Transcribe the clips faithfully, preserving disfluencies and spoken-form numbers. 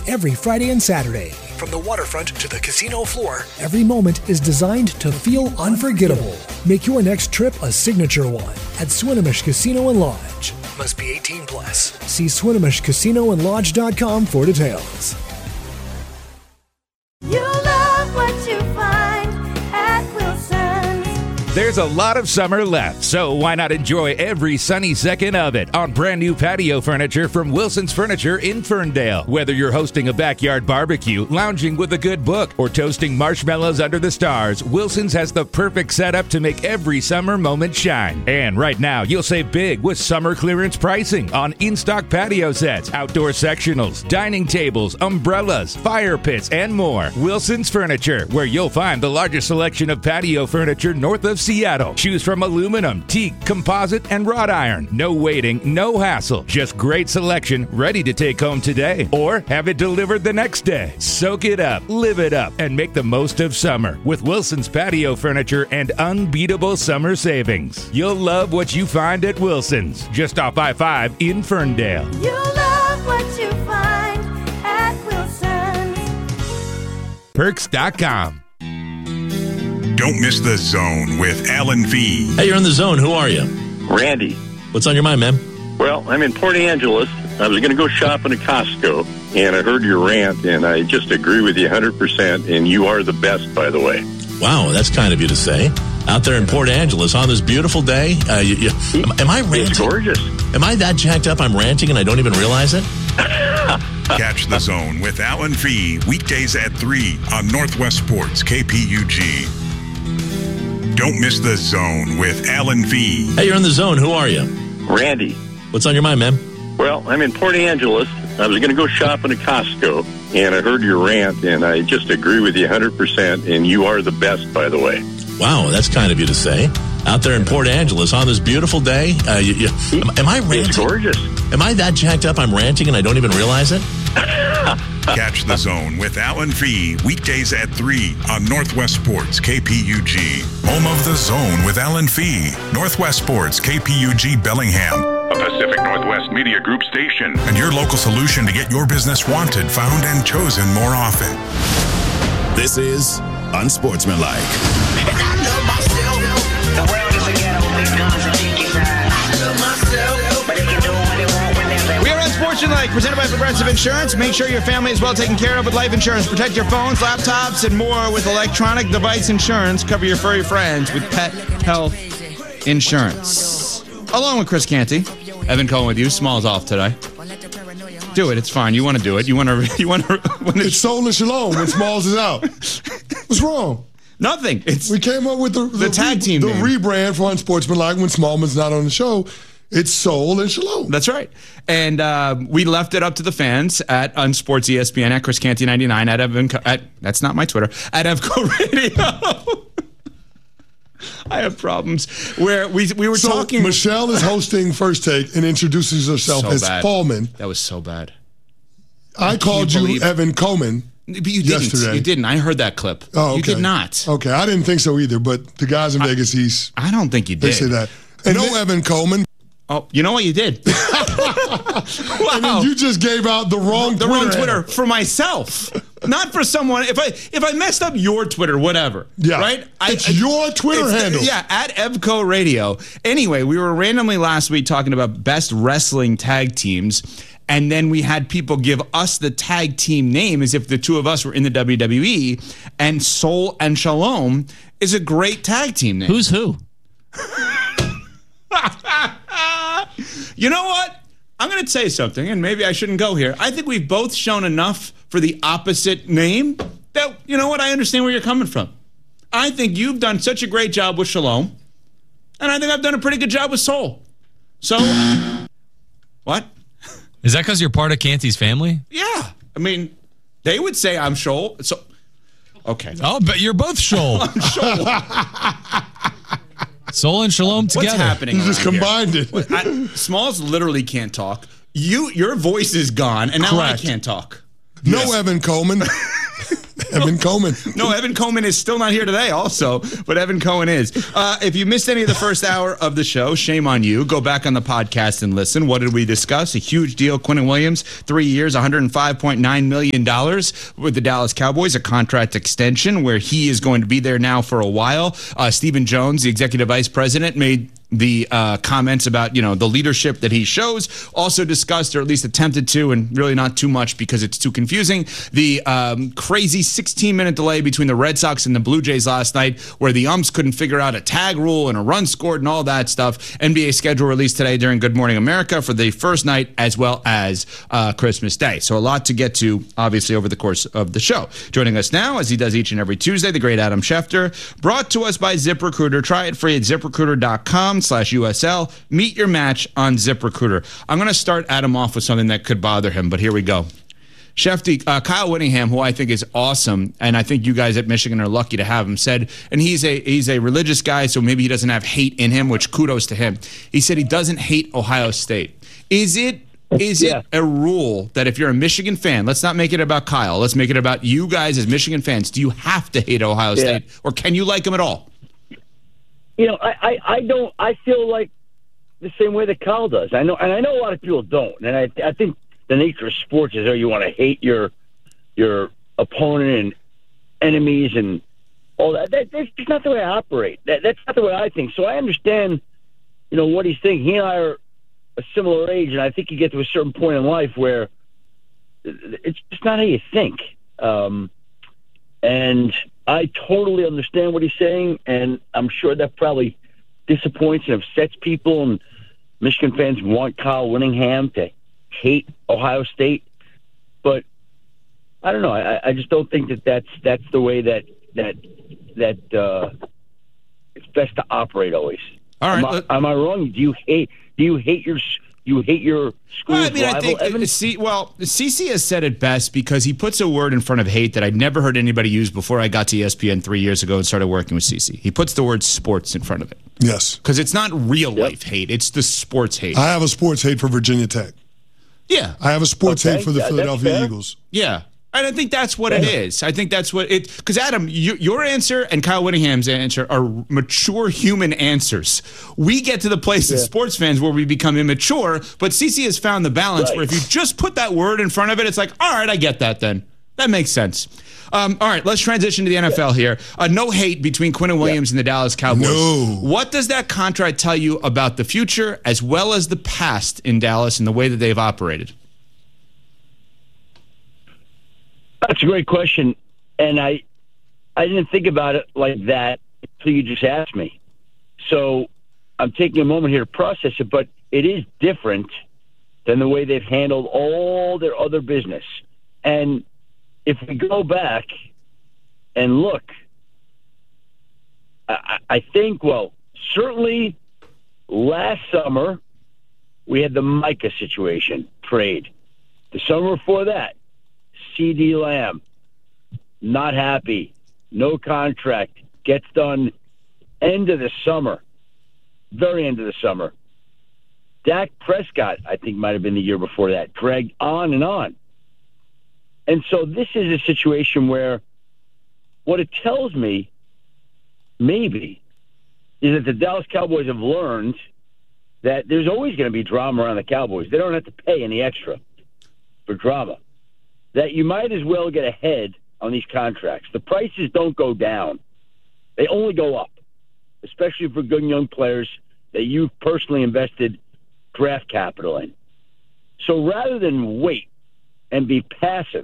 every Friday and Saturday. From the waterfront to the casino floor, every moment is designed to feel unforgettable. Make your next trip a signature one at Swinomish Casino and Lodge. Must be eighteen plus. See Swinomish Casino and Lodge dot com for details. You love what you find at Wilson's. There's a lot of summer left, so why not enjoy every sunny second of it on brand new patio furniture from Wilson's Furniture in Ferndale. Whether you're hosting a backyard barbecue, lounging with a good book, or toasting marshmallows under the stars, Wilson's has the perfect setup to make every summer moment shine. And right now, you'll save big with summer clearance pricing on in-stock patio sets, outdoor sectionals, dining tables, umbrellas, fire pits, and more. Wilson's Furniture, where you'll find the largest selection of patio furniture north of Seattle. Choose from aluminum, teak, composite, and wrought iron. No waiting, no hassle. Just great selection, ready to take home today or have it delivered the next day. Soak it up, live it up, and make the most of summer with Wilson's Patio Furniture and unbeatable summer savings. You'll love what you find at Wilson's, just off I five in Ferndale. You love what you find at Wilson's. Perks dot com. Don't miss The Zone with Alan V. Hey, you're in The Zone. Who are you? Randy. What's on your mind, man? Well, I'm in Port Angeles. I was going to go shopping at Costco, and I heard your rant, and I just agree with you one hundred percent, and you are the best, by the way. Wow, that's kind of you to say. Out there in Port Angeles on this beautiful day. Uh, you, you, am, am I ranting? It's gorgeous. Am I that jacked up I'm ranting and I don't even realize it? Catch The Zone with Alan V. Weekdays at three on Northwest Sports K P U G. Don't miss The Zone with Alan V. Hey, you're in The Zone. Who are you? Randy. What's on your mind, man? Well, I'm in Port Angeles. I was going to go shopping at Costco, and I heard your rant, and I just agree with you one hundred percent, and you are the best, by the way. Wow, that's kind of you to say. Out there in Port Angeles on this beautiful day. Uh, you, you, am, am I ranting? It's gorgeous. Am I that jacked up I'm ranting and I don't even realize it? Catch The Zone with Alan V. Weekdays at three on Northwest Sports K P U G. Home of The Zone with Alan V. Northwest Sports K P U G Bellingham. A Pacific Northwest Media Group station. And your local solution to get your business wanted, found, and chosen more often. This is Unsportsmanlike. And I love myself. The world is a ghetto. Big guns and pinky knives. I love myself. But they can do what they want whenever. We are Unsportsmanlike, presented by Progressive Insurance. Make sure your family is well taken care of with life insurance. Protect your phones, laptops, and more with electronic device insurance. Cover your furry friends with pet health insurance. Along with Chris Canty, Evan Cohen with you. Small's off today. Do it. It's fine. You want to do it. You want to. You want to. It's Soul and Shalom when Smalls is out. What's wrong? Nothing. It's we came up with the, the, the tag re, team the name. rebrand for Unsportsmanlike when Smallman's not on the show. It's Soul and Shalom. That's right. And uh, we left it up to the fans at Unsports E S P N, at Chris Canty ninety-nine, at Evan. At, that's not my Twitter. At Evco Radio. I have problems where we we were so talking. Michelle is hosting First Take and introduces herself so as bad. Fallman. That was so bad. I, I called you believe... Evan Coleman. But you didn't. Yesterday. You didn't. I heard that clip. Oh, okay. You did not. Okay, I didn't think so either. But the guys in I, Vegas, he's. I don't think you did. They say that. And no, Evan Coleman. Oh, you know what you did? Wow. And then you just gave out the wrong the Twitter wrong Twitter handle. for myself, not for someone. If I if I messed up your Twitter, whatever. Yeah, right. It's I, your Twitter it's, handle. Yeah, at Evco Radio. Anyway, we were randomly last week talking about best wrestling tag teams. And then we had people give us the tag team name as if the two of us were in the W W E. And Soul and Shalom is a great tag team name. Who's who? You know what? I'm going to say something, and maybe I shouldn't go here. I think we've both shown enough for the opposite name that, you know what, I understand where you're coming from. I think you've done such a great job with Shalom, and I think I've done a pretty good job with Soul. So, what? Is that because you're part of Canty's family? Yeah. I mean, they would say I'm Shoal. So, okay. Oh, but you're both Shoal. I'm Shoal. Soul and Shalom together. What's happening? You just combined here? it. I, Smalls literally can't talk. You, your voice is gone, and now Correct. I can't talk. No, Yes. Evan Coleman. Evan Coleman. No, Evan Coleman is still not here today also, but Evan Cohen is. Uh, if you missed any of the first hour of the show, shame on you. Go back on the podcast and listen. What did we discuss? A huge deal. Quinnen Williams, three years, one hundred five point nine million dollars with the Dallas Cowboys, a contract extension where he is going to be there now for a while. Uh, Stephen Jones, the executive vice president, made the uh, comments about, you know, the leadership that he shows. Also discussed, or at least attempted to, and really not too much because it's too confusing, the um, crazy sixteen-minute delay between the Red Sox and the Blue Jays last night where the umps couldn't figure out a tag rule and a run scored and all that stuff. N B A schedule released today during Good Morning America for the first night as well as uh, Christmas Day. So a lot to get to, obviously, over the course of the show. Joining us now, as he does each and every Tuesday, the great Adam Schefter, brought to us by ZipRecruiter. Try it free at ZipRecruiter dot com slash U S L. Meet your match on ZipRecruiter. I'm going to start Adam off with something that could bother him, but here we go. Shefty, uh, Kyle Whittingham, who I think is awesome, and I think you guys at Michigan are lucky to have him, said, and he's a he's a religious guy, so maybe he doesn't have hate in him, which kudos to him. He said he doesn't hate Ohio State. Is it is yeah. it a rule that if you're a Michigan fan, let's not make it about Kyle, let's make it about you guys as Michigan fans, do you have to hate Ohio yeah. State, or can you like them at all? You know, I, I, I don't. I feel like the same way that Kyle does. I know, and I know a lot of people don't. And I, I think the nature of sports is, oh, you want to hate your your opponent and enemies and all that. that that's just not the way I operate. That, that's not the way I think. So I understand, you know, what he's thinking. He and I are a similar age, and I think you get to a certain point in life where it's just not how you think. Um, and I totally understand what he's saying, and I'm sure that probably disappoints and upsets people, and Michigan fans want Kyle Whittingham to hate Ohio State. But I don't know. I, I just don't think that that's, that's the way that that that uh, it's best to operate always. All right. Am I, am I wrong? Do you hate? Do you hate your? You hate your school's well, I mean, rival, I think, Evan? C, well, C C has said it best because he puts a word in front of hate that I'd never heard anybody use before I got to E S P N three years ago and started working with C C. He puts the word sports in front of it. Yes. Because it's not real Yep. life hate. It's the sports hate. I have a sports hate for Virginia Tech. Yeah. I have a sports Okay, hate for the yeah, that's Philadelphia fair. Eagles. Yeah. And I think that's what it is. I think that's what it – because, Adam, you, your answer and Kyle Whittingham's answer are mature human answers. We get to the place as sports fans where we become immature, but C C has found the balance Right. where if you just put that word in front of it, it's like, all right, I get that then. That makes sense. Um, all right, let's transition to the N F L here. Uh, no hate between Quinnen Williams and the Dallas Cowboys. No. What does that contract tell you about the future as well as the past in Dallas and the way that they've operated? That's a great question, and I I didn't think about it like that until you just asked me. So I'm taking a moment here to process it, but it is different than the way they've handled all their other business. And if we go back and look, I, I think, well, certainly last summer we had the Micah situation trade. The summer before that, CeeDee Lamb, not happy, no contract, gets done end of the summer, very end of the summer. Dak Prescott, I think, might have been the year before that, dragged on and on. And so this is a situation where what it tells me, maybe, is that the Dallas Cowboys have learned that there's always going to be drama around the Cowboys. They don't have to pay any extra for drama. That you might as well get ahead on these contracts. The prices don't go down. They only go up, especially for good young players that you've personally invested draft capital in. So rather than wait and be passive,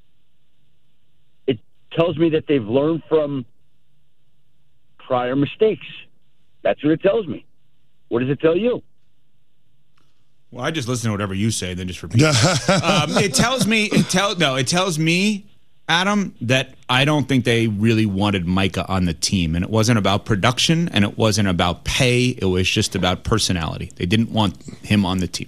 it tells me that they've learned from prior mistakes. That's what it tells me. What does it tell you? Well, I just listen to whatever you say, then just repeat. um, it tells me, it tell no, it tells me, Adam, that I don't think they really wanted Micah on the team, and it wasn't about production, and it wasn't about pay. It was just about personality. They didn't want him on the team.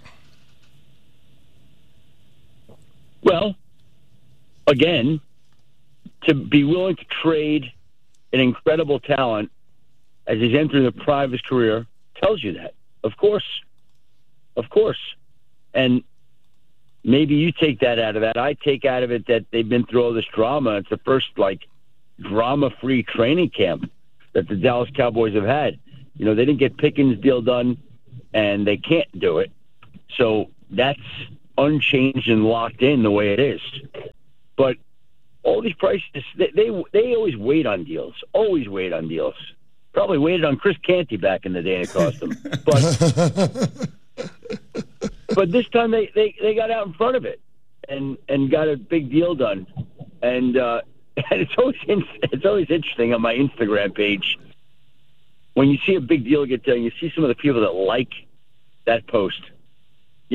Well, again, to be willing to trade an incredible talent as he's entering the prime of his career tells you that. Of course. Of course. And maybe you take that out of that. I take out of it that they've been through all this drama. It's the first, like, drama-free training camp that the Dallas Cowboys have had. You know, they didn't get Pickens' deal done, and they can't do it. So that's unchanged and locked in the way it is. But all these prices, they they, they always wait on deals, always wait on deals. Probably waited on Chris Canty back in the day and it cost them. But but this time they, they, they got out in front of it and, and got a big deal done. And, uh, and it's always it's always interesting on my Instagram page when you see a big deal get done. You see some of the people that like that post,